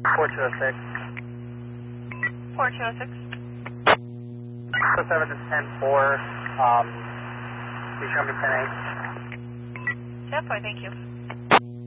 4206. 4206. 07 to 10-4, you show me 10-8. Definitely, thank you.